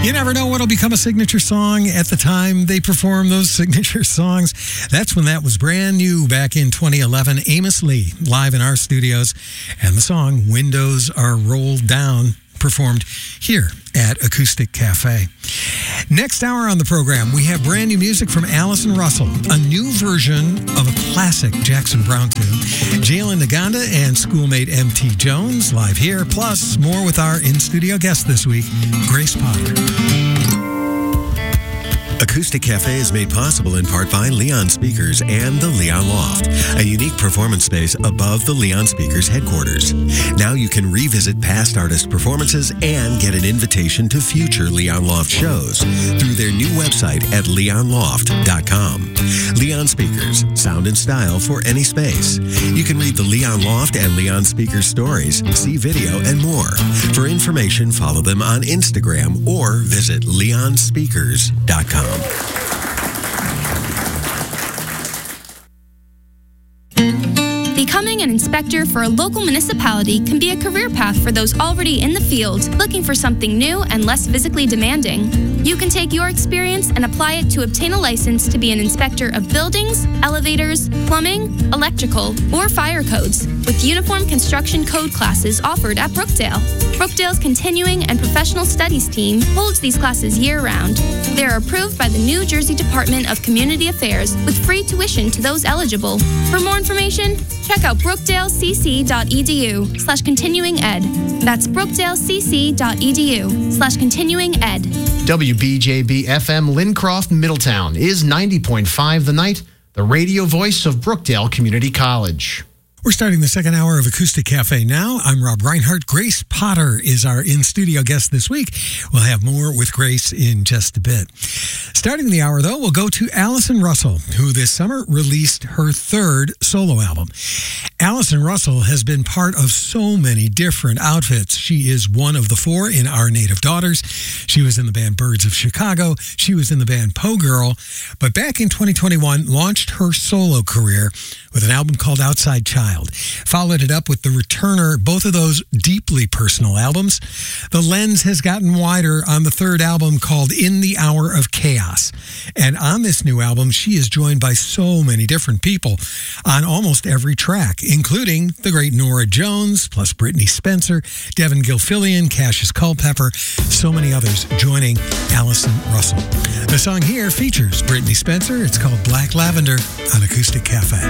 You never know what'll become a signature song at the time they perform those signature songs. That's when that was brand new back in 2011. Amos Lee live in our studios, and the song Windows Are Rolled Down performed here at Acoustic Cafe. Next hour on the program, we have brand new music from Allison Russell, a new version of a classic Jackson Browne tune. Jalen Naganda and schoolmate M.T. Jones live here, plus more with our in-studio guest this week, Grace Potter. Acoustic Cafe is made possible in part by Leon Speakers and the Leon Loft, a unique performance space above the Leon Speakers headquarters. Now you can revisit past artist performances and get an invitation to future Leon Loft shows through their new website at leonloft.com. Leon Speakers, sound and style for any space. You can read the Leon Loft and Leon Speakers stories, see video, and more. For information, follow them on Instagram or visit leonspeakers.com. Becoming an inspector for a local municipality can be a career path for those already in the field looking for something new and less physically demanding. You can take your experience and apply it to obtain a license to be an inspector of buildings, elevators, plumbing, electrical, or fire codes, with uniform construction code classes offered at Brookdale. Brookdale's Continuing and Professional Studies team holds these classes year-round. They are approved by the New Jersey Department of Community Affairs with free tuition to those eligible. For more information, check out brookdalecc.edu/continuinged. That's brookdalecc.edu/continuinged. WBJB-FM Lincroft, Middletown is 90.5 The Night, the radio voice of Brookdale Community College. We're starting the second hour of Acoustic Cafe now. I'm Rob Reinhardt. Grace Potter is our in-studio guest this week. We'll have more with Grace in just a bit. Starting the hour, though, we'll go to Allison Russell, who this summer released her third solo album. Allison Russell has been part of so many different outfits. She is one of the four in Our Native Daughters. She was in the band Birds of Chicago. She was in the band Poe Girl. But back in 2021, launched her solo career with an album called Outside Child. Followed it up with The Returner, both of those deeply personal albums. The lens has gotten wider on the third album called In the Hour of Chaos. And on this new album, she is joined by so many different people on almost every track, including the great Norah Jones, plus Brittany Spencer, Devin Gilfillian, Cassius Culpepper, so many others joining Allison Russell. The song here features Brittany Spencer. It's called Black Lavender on Acoustic Cafe.